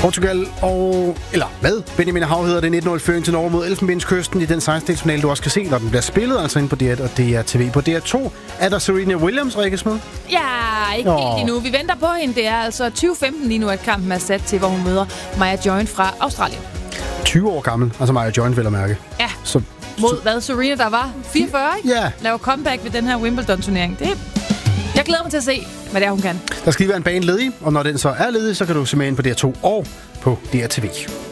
Portugal Benjamin Hav hedder det 1-0 føring til Norge mod Elfenbenskysten i den 16-delsfinale, du også kan se, når den bliver spillet, altså inde på DR og DR-TV. På DR2 er der Serena Williams, Rikke Smed. Ja, ikke helt endnu. Vi venter på hende. Det er altså 2015 lige nu, at kampen er sat til, hvor hun møder Maja Join fra Australien. 20 år gammel, altså Maja Join vel at mærke. Ja, mod hvad Serena, der var 44, ikke? Ja. Laver comeback ved den her Wimbledon-turnering. Jeg glæder mig til at se, hvad det er, hun kan. Der skal lige være en bane ledig, og når den så er ledig, så kan du se med ind på DR2 og på DRTV.